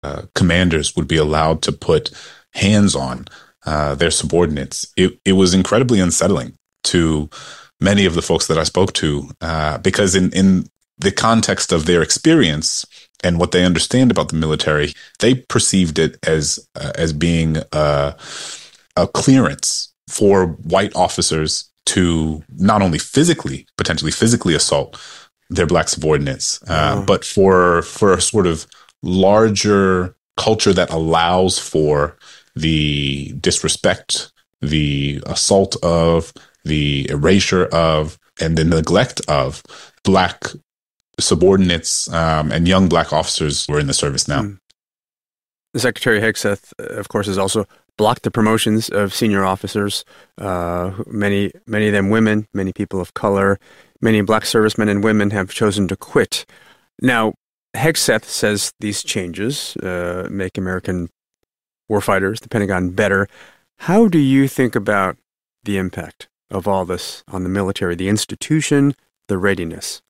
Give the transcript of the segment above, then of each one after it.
commanders would be allowed to put hands on their subordinates, it was incredibly unsettling to many of the folks that I spoke to, because in the context of their experience and what they understand about the military, they perceived it as being a clearance for white officers to not only potentially physically assault their black subordinates, but for a sort of larger culture that allows for the disrespect, the assault of, the erasure of, and the neglect of black subordinates and young black officers who are in the service now. Secretary Hegseth, of course, has also blocked the promotions of senior officers, many of them women, many people of color, many black servicemen and women have chosen to quit. Now, Hegseth says these changes make American warfighters, the Pentagon, better. How do you think about the impact of all this on the military, the institution, the readiness?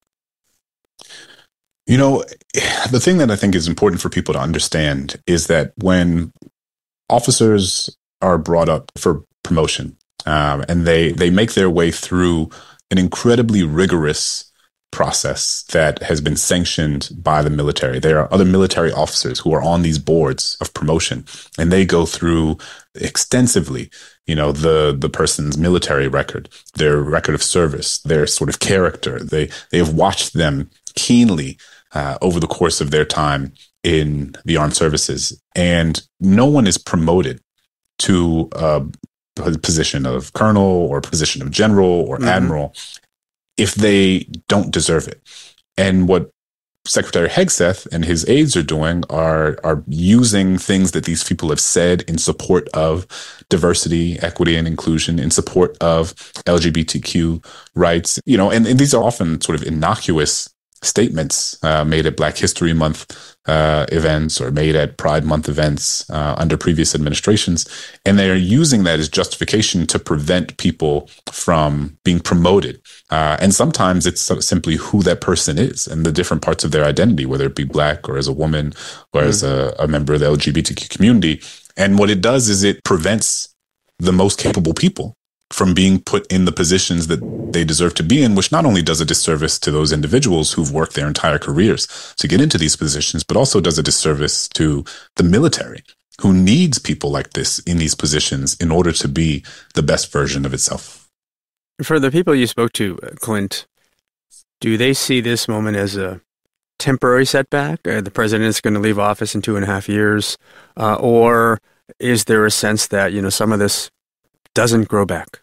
You know, the thing that I think is important for people to understand is that when officers are brought up for promotion, and they make their way through an incredibly rigorous process that has been sanctioned by the military. There are other military officers who are on these boards of promotion, and they go through extensively, the person's military record, their record of service, their sort of character. They have watched them keenly over the course of their time in the armed services, and no one is promoted to a position of colonel or position of general or admiral if they don't deserve it. And what Secretary Hegseth and his aides are doing are using things that these people have said in support of diversity, equity, and inclusion, in support of LGBTQ rights, and these are often sort of innocuous statements made at Black History Month events or made at Pride Month events under previous administrations. And they are using that as justification to prevent people from being promoted. And sometimes it's simply who that person is and the different parts of their identity, whether it be Black or as a woman or as a member of the LGBTQ community. And what it does is it prevents the most capable people from being put in the positions that they deserve to be in, which not only does a disservice to those individuals who've worked their entire careers to get into these positions, but also does a disservice to the military, who needs people like this in these positions in order to be the best version of itself. For the people you spoke to, Clint, do they see this moment as a temporary setback? The president is going to leave office in 2.5 years, or is there a sense that, some of this doesn't grow back?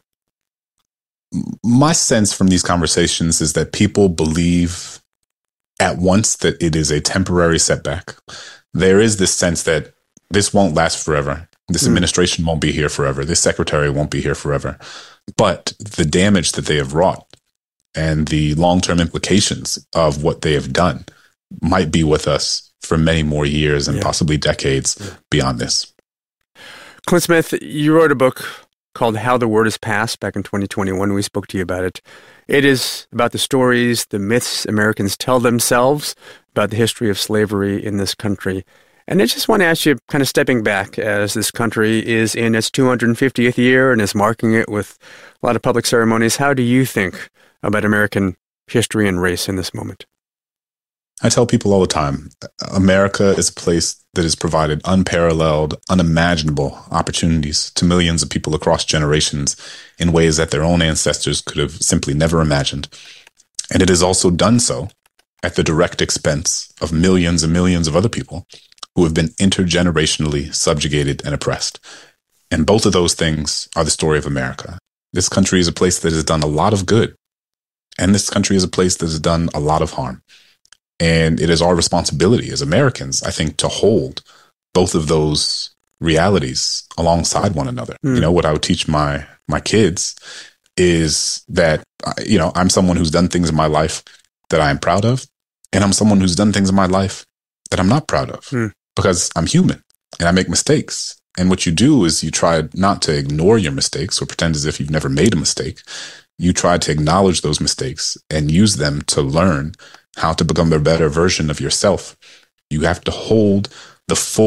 My sense from these conversations is that people believe at once that it is a temporary setback. There is this sense that this won't last forever. This administration won't be here forever. This secretary won't be here forever. But the damage that they have wrought and the long-term implications of what they have done might be with us for many more years and possibly decades beyond this. Clint Smith, you wrote a book called How the Word Is Passed back in 2021. We spoke to you about it. It is about the stories, the myths Americans tell themselves about the history of slavery in this country. And I just want to ask you, kind of stepping back, as this country is in its 250th year and is marking it with a lot of public ceremonies, how do you think about American history and race in this moment? I tell people all the time, America is a place that has provided unparalleled, unimaginable opportunities to millions of people across generations in ways that their own ancestors could have simply never imagined. And it has also done so at the direct expense of millions and millions of other people who have been intergenerationally subjugated and oppressed. And both of those things are the story of America. This country is a place that has done a lot of good, and this country is a place that has done a lot of harm. And it is our responsibility as Americans, I think, to hold both of those realities alongside one another. What I would teach my kids is that, I'm someone who's done things in my life that I am proud of, and I'm someone who's done things in my life that I'm not proud of because I'm human and I make mistakes. And what you do is you try not to ignore your mistakes or pretend as if you've never made a mistake. You try to acknowledge those mistakes and use them to learn how to become a better version of yourself. You have to hold the full